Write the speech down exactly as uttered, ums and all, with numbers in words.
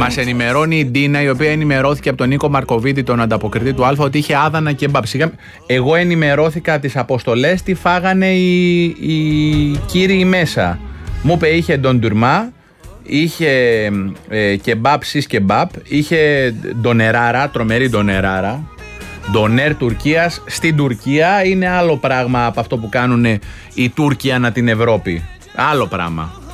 Μας ενημερώνει η Ντίνα, η οποία ενημερώθηκε από τον Νίκο Μαρκοβίτη, τον ανταποκριτή του Αλφα, ότι είχε άδανα και μπαμπ. Εγώ ενημερώθηκα τις αποστολές, τι φάγανε οι, οι κύριοι μέσα. Μου είπε είχε ντοντουρμά, είχε ε, κεμπάπ, σις κεμπάπ, είχε ντονεράρα, τρομερή ντονεράρα. Ντονέρ Τουρκίας. Στην Τουρκία είναι άλλο πράγμα από αυτό που κάνουν οι Τούρκοι ανά την Ευρώπη. Άλλο πράγμα.